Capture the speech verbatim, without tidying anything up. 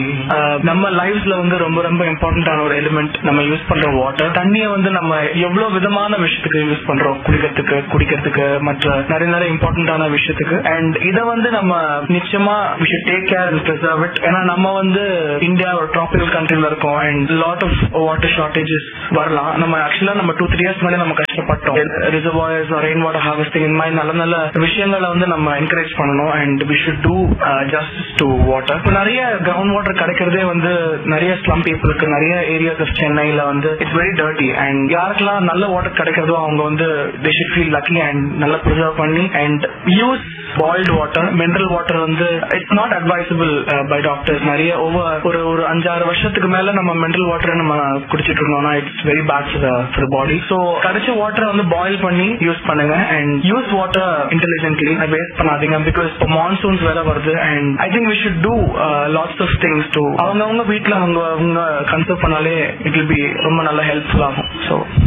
நம்ம லைஃப்ல வந்து ரொம்ப ரொம்ப இம்பார்ட்டன்டான ஒரு எலிமெண்ட் நம்ம யூஸ் பண்ற வாட்டர். தண்ணியை வந்து நம்ம எவ்வளவு விதமான விஷயத்துக்கு யூஸ் பண்றோம், குடிக்கிறதுக்கு குடிக்கிறதுக்கு மற்ற நிறைய நிறைய இம்பார்ட்டன்டான விஷயத்துக்கு. அண்ட் இதை வந்து நம்ம நிச்சயமா we should take care and preserve it. ஏன்னா நம்ம வந்து இந்தியா ஒரு ட்ராபிக்கல் கண்ட்ரில இருக்கோம் and lot of water shortages வரலாம். நம்ம ஆக்சுவலா நம்ம டூ த்ரீ இயர்ஸ் முன்னாடி நம்ம கஷ்டப்பட்டோம். ரிசர்வாயர்ஸ் ரெயின் வாட்டர் ஹார்வெஸ்டிங் இந்த மாதிரி நல்ல நல்ல விஷயங்களை வந்து நம்ம என்கரேஜ் பண்ணணும் and we should do uh, justice to water. நிறைய கிரவுண்ட் வாட்டர் கிடைக்கிறதே வந்து நிறைய ஸ்லம் பீப்புளுக்கு நிறைய ஏரியாஸ் ஆஃப் சென்னையில வந்து இட்ஸ் வெரி டர்ட்டி. அண்ட் யாருக்கெல்லாம் நல்ல வாட்டர் கிடைக்கிறதோ அவங்க வந்து they should feel lucky and நல்லா ப்ரிசர்வ் பண்ணி and use boiled water. Mineral water வந்து it's not advisable by doctors. நிறைய ஓவர் ஒரு ஒரு அஞ்சாறு வருஷத்துக்கு மேல நம்ம மினரல் வாட்டர் நம்ம குடிச்சிட்டு இருந்தோம்னா it's very bad for body. So கிடைச்ச வாட்டரை வந்து பாயில் பண்ணி யூஸ் பண்ணுங்க and use water intelligently, waste பண்ணாதீங்க. பிகாஸ் இப்போ மான்சூன்ஸ் வேற வருது and I think we should do lots of things to அவங்கவுங்க வீட்டுல அவங்க அவங்க கன்சர்வ் பண்ணாலே இட் வில் பி ரொம்ப நல்ல ஹெல்ப்ஃபுல் ஆகும். ஸோ